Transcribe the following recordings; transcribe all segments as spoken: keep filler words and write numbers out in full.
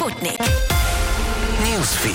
Sputnik Newsfeed.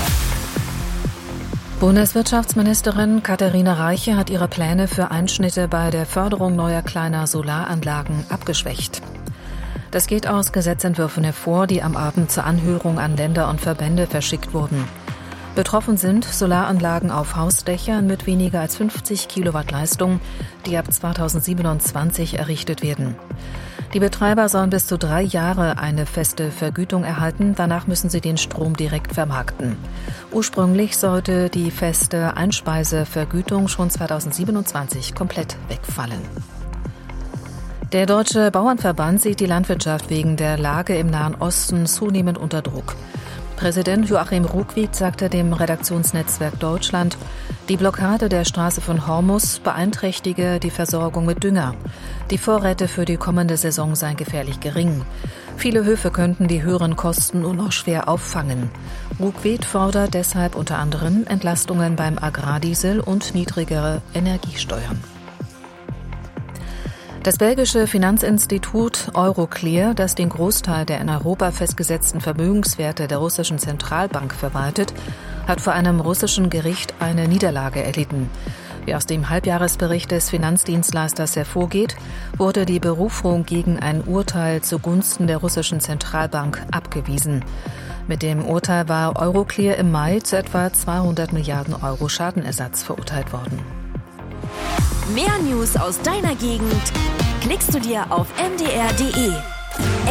Bundeswirtschaftsministerin Katharina Reiche hat ihre Pläne für Einschnitte bei der Förderung neuer kleiner Solaranlagen abgeschwächt. Das geht aus Gesetzentwürfen hervor, die am Abend zur Anhörung an Länder und Verbände verschickt wurden. Betroffen sind Solaranlagen auf Hausdächern mit weniger als fünfzig Kilowatt Leistung, die ab zweitausendsiebenundzwanzig errichtet werden. Die Betreiber sollen bis zu drei Jahre eine feste Vergütung erhalten, danach müssen sie den Strom direkt vermarkten. Ursprünglich sollte die feste Einspeisevergütung schon zweitausendsiebenundzwanzig komplett wegfallen. Der Deutsche Bauernverband sieht die Landwirtschaft wegen der Lage im Nahen Osten zunehmend unter Druck. Präsident Joachim Ruckwied sagte dem Redaktionsnetzwerk Deutschland, die Blockade der Straße von Hormuz beeinträchtige die Versorgung mit Dünger. Die Vorräte für die kommende Saison seien gefährlich gering. Viele Höfe könnten die höheren Kosten nur noch schwer auffangen. Ruckwied fordert deshalb unter anderem Entlastungen beim Agrardiesel und niedrigere Energiesteuern. Das belgische Finanzinstitut Euroclear, das den Großteil der in Europa festgesetzten Vermögenswerte der russischen Zentralbank verwaltet, hat vor einem russischen Gericht eine Niederlage erlitten. Wie aus dem Halbjahresbericht des Finanzdienstleisters hervorgeht, wurde die Berufung gegen ein Urteil zugunsten der russischen Zentralbank abgewiesen. Mit dem Urteil war Euroclear im Mai zu etwa zweihundert Milliarden Euro Schadenersatz verurteilt worden. Mehr News aus deiner Gegend klickst du dir auf m d r punkt d e.